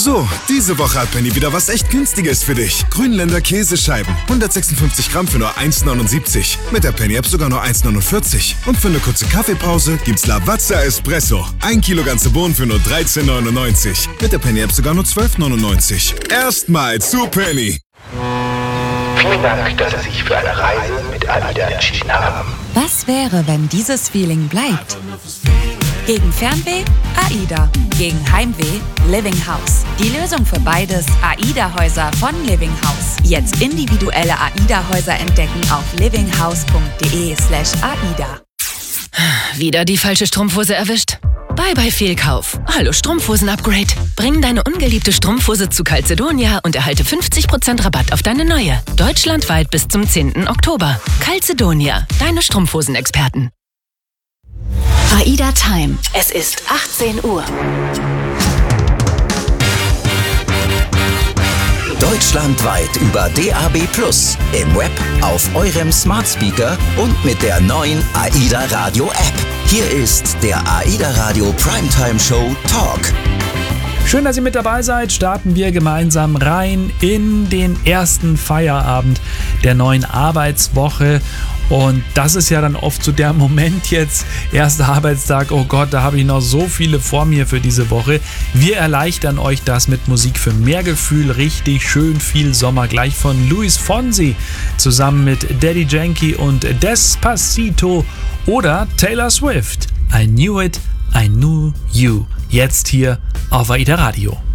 So, diese Woche hat Penny wieder was echt Günstiges für dich. Grünländer Käsescheiben. 156 Gramm für nur 1,79. Mit der Penny-App sogar nur 1,49. Und für eine kurze Kaffeepause gibt's Lavazza Espresso. 1 Kilo ganze Bohnen für nur 13,99. Mit der Penny-App sogar nur 12,99. Erstmal zu Penny. Vielen Dank, dass Sie sich für eine Reise mit AIDA entschieden haben. Was wäre, wenn dieses Feeling bleibt? Gegen Fernweh? AIDA. Gegen Heimweh? Living House. Die Lösung für beides: AIDA-Häuser von Living House. Jetzt individuelle AIDA-Häuser entdecken auf livinghouse.de/AIDA. Wieder die falsche Strumpfhose erwischt? Bye bye Fehlkauf. Hallo Strumpfhosen-Upgrade. Bring deine ungeliebte Strumpfhose zu Calzedonia und erhalte 50% Rabatt auf deine neue. Deutschlandweit bis zum 10. Oktober. Calzedonia, deine Strumpfhosen-Experten. AIDA Time. Es ist 18 Uhr. Deutschlandweit über DAB+, im Web, auf eurem Smart Speaker und mit der neuen AIDA Radio App. Hier ist der AIDA Radio Primetime Show Talk. Schön, dass ihr mit dabei seid. Starten wir gemeinsam rein in den ersten Feierabend der neuen Arbeitswoche. Und das ist ja dann oft so der Moment jetzt, erster Arbeitstag, oh Gott, da habe ich noch so viele vor mir für diese Woche. Wir erleichtern euch das mit Musik für mehr Gefühl, richtig schön viel Sommer, gleich von Luis Fonsi zusammen mit Daddy Yankee und Despacito oder Taylor Swift. I Knew It, I Knew You. Jetzt hier auf AIDA Radio.